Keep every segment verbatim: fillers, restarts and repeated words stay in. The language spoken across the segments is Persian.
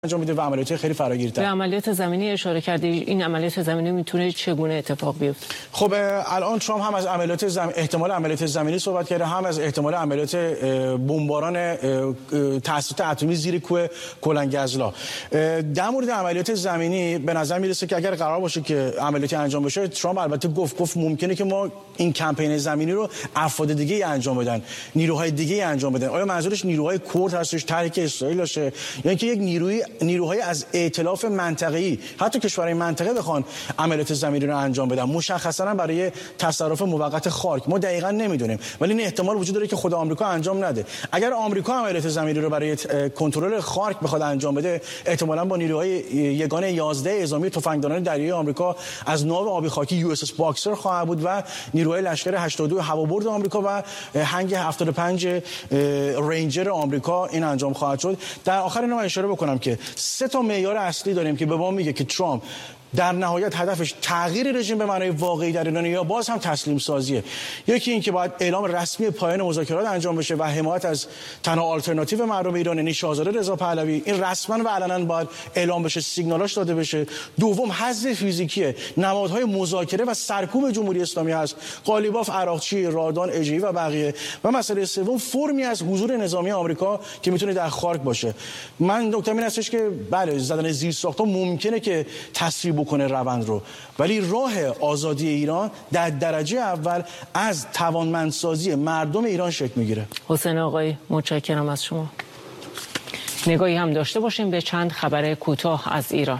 انجام میده و عملیات خیلی فراگیرتر. به عملیات زمینی اشاره کردی، این عملیات زمینی میتونه چگونه اتفاق بیفته؟ خب الان ترامپ هم از عملیات زم... احتمال عملیات زمینی صحبت کرده، هم از احتمال عملیات بمباران تأسیسات اتمی زیر کوه کلنگزلا. در مورد عملیات زمینی به نظر میرسه که اگر قرار باشه که عملیاتی انجام بشه، ترامپ البته گفت گفت ممکنه که ما این کمپین زمینی رو افراد دیگه انجام بدن، نیروهای دیگه انجام بدن. آیا منظورش نیروهای کرد هستش، تحریک اسرائیل باشه، یا اینکه یک نیروی نیروهای از ائتلاف منطقه‌ای حتی کشورهای منطقه بخوان عملیات زمینی رو انجام بدن، مشخصا برای تصرف موقت خاک؟ ما دقیقاً نمیدونیم، ولی این احتمال وجود داره که خود آمریکا انجام نده. اگر آمریکا عملیات زمینی رو برای کنترل خاک بخواد انجام بده، احتمالاً با نیروهای یگان یازده اعزامی تفنگداران دریایی آمریکا از ناو آبی خاکی یو اس اس باکسر خواهد بود و نیروهای لشکر هشتاد و دو هوابرد آمریکا و هنگ هفتاد و پنج رنجر آمریکا این انجام خواهد شد. در آخر اینو اشاره بکنم که سه تا معیار اصلی داریم که به ما میگه که ترامپ در نهایت هدفش تغییر رژیم به معنای واقعی در ایران یا باز هم تسلیم سازیه. یکی این که باید اعلام رسمی پایان مذاکرات انجام بشه و حمایت از تنها آلترناتیو مردم ایران یعنی شاهزاده رضا پهلوی، این رسما و علنا باید اعلام بشه، سیگنالاش داده بشه. دوم حذف فیزیکی نمادهای مذاکره و سرکوب جمهوری اسلامی هست، قالیباف، عراقچی، رادان، اجی و بقیه. و مسئله سوم فرمی از حضور نظامی آمریکا که میتونه در خارج باشه. من نکته این هستش که بله زدن زیرساخت‌ها ممکنه که تسریع بکنه روند رو، ولی راه آزادی ایران در درجه اول از توانمندسازی مردم ایران شکل میگیره. حسین آقای متشکرم از شما. نگاهی هم داشته باشیم به چند خبر کوتاه از ایران.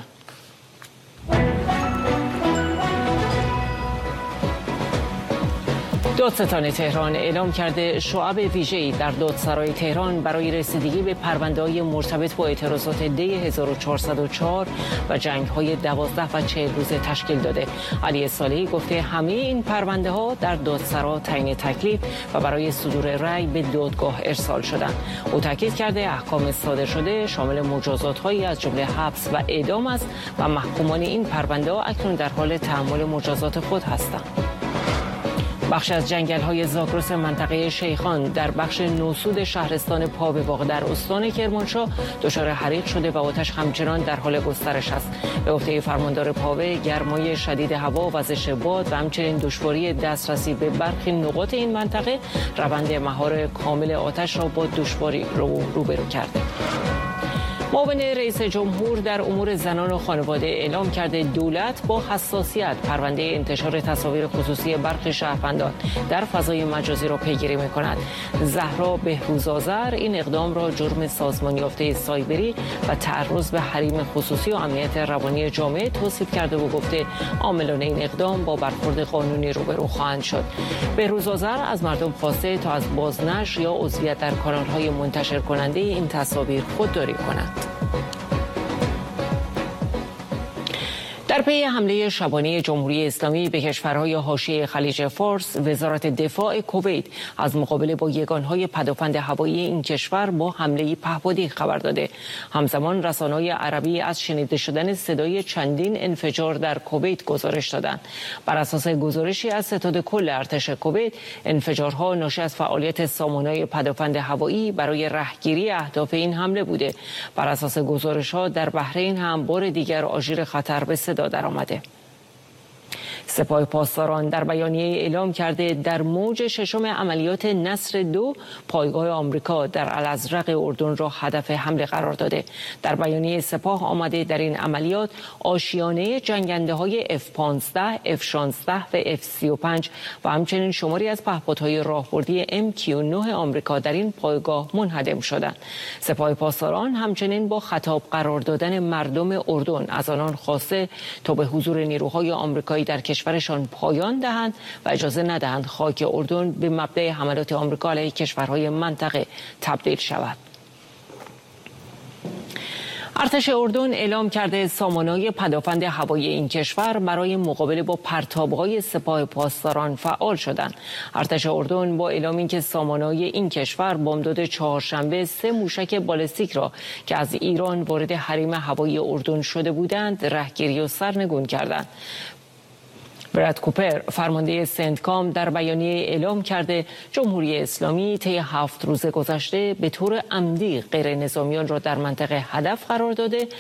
دادستان تهران اعلام کرده شعب ویژه‌ای در دادسرای تهران برای رسیدگی به پرونده‌های مرتبط با اعتراضات دی هزار و چهارصد و چهار و جنگ‌های دوازده و چهل روزه تشکیل داده. علی صالحی گفته همه این پرونده‌ها در دادسرا تعیین تکلیف و برای صدور رأی به دادگاه ارسال شدند. او تاکید کرده احکام صادر شده شامل مجازات‌هایی از جمله حبس و اعدام است و محکومان این پرونده‌ها اکنون در حال تحمل مجازات خود هستند. بخش از جنگل‌های زاگرس منطقه شیخان در بخش نوسود شهرستان پابه‌واق در استان کرمانشاه دچار حریق شده و آتش همچنان در حال گسترش است. به گفته فرماندار پاوه، گرمای شدید هوا، وزش باد و همچنین دشواری دسترسی به برخی نقاط این منطقه روند مهار کامل آتش را با دشواری رو روبرو کرده. معاون رئیس جمهور در امور زنان و خانواده اعلام کرده دولت با حساسیت پرونده انتشار تصاویر خصوصی برخی شهروندان در فضای مجازی را پیگیری می‌کند. زهرا بهروزآذر این اقدام را جرم سازمان یافته سایبری و تعرض به حریم خصوصی و امنیت روانی جامعه توصیف کرده و گفته عاملان این اقدام با برخورد قانونی روبرو خواهند شد. بهروزآذر از مردم خواسته تا از بازنشر یا عضویت در کانال‌های منتشر کننده این تصاویر خودداری کنند. در پی حمله شبانه جمهوری اسلامی به کشورهای حاشیه خلیج فارس، وزارت دفاع کویت از مقابله با یگانهای پدافند هوایی این کشور با حمله پهپادی خبر داده. همزمان رسانه‌های عربی از شنیده شدن صدای چندین انفجار در کویت گزارش دادند. بر اساس گزارشی از ستاد کل ارتش کویت، انفجارها ناشی از فعالیت سامانه‌های پدافند هوایی برای رهگیری اهداف این حمله بوده. بر اساس گزارش‌ها در بحرین هم بار دیگر آژیر خطر به صدا در آمده. سپاه پاسداران در بیانیه اعلام کرده در موج ششم عملیات نصر دو پایگاه آمریکا در الازرق اردن را هدف حمله قرار داده. در بیانیه سپاه آمده در این عملیات آشیانه جنگنده های اف پانزده، اف شانزده و اف سی و پنج و همچنین شماری از پهپادهای راهبردی ام کیو نه آمریکا در این پایگاه منهدم شدند. سپاه پاسداران همچنین با خطاب قرار دادن مردم اردن از آنان خواسته تا به حضور نیروهای آمریکایی در کشورشان پایان دهند و اجازه ندهند خاک اردن به مبدأ حملات آمریکا علیه کشورهای منطقه تبدیل شود. ارتش اردن اعلام کرده سامانه‌های پدافند هوایی این کشور برای مقابله با پرتاب‌های سپاه پاسداران فعال شدند. ارتش اردن با اعلام اینکه سامانه‌های این کشور بامداد چهارشنبه سه موشک بالستیک را که از ایران وارد حریم هوایی اردن شده بودند رهگیری و سرنگون کردند. براد کوپر فرمانده سنتکام در بیانیه اعلام کرده جمهوری اسلامی طی هفت روز گذشته به طور عمدی غیر نظامیان را در منطقه هدف قرار داده